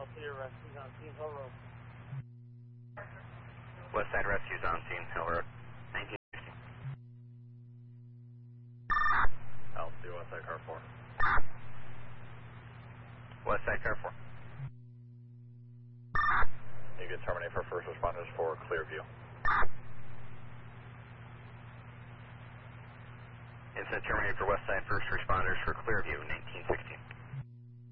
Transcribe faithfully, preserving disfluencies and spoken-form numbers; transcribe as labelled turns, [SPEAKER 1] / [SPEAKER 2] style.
[SPEAKER 1] West Side Rescue's on scene, Hill Road. nineteen sixty.
[SPEAKER 2] L C West Side Car four.
[SPEAKER 1] West Side Car four.
[SPEAKER 2] You can terminate for first responders for Clearview.
[SPEAKER 1] Incident terminated for West Side First Responders for Clearview, nineteen sixteen.